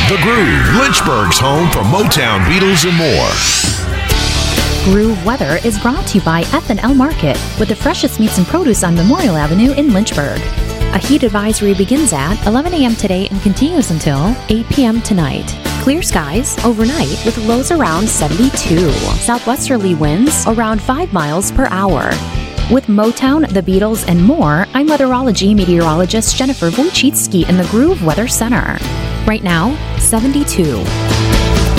The Groove, Lynchburg's home for Motown, Beatles, and more. Groove Weather is brought to you by F&L Market, with the freshest meats and produce on Memorial Avenue in Lynchburg. A heat advisory begins at 11 a.m. today and continues until 8 p.m. tonight. Clear skies overnight with lows around 72. Southwesterly winds around 5 miles per hour. With Motown, the Beatles, and more, I'm weatherology meteorologist Jennifer Wojcicki in the Groove Weather Center. Right now, 72.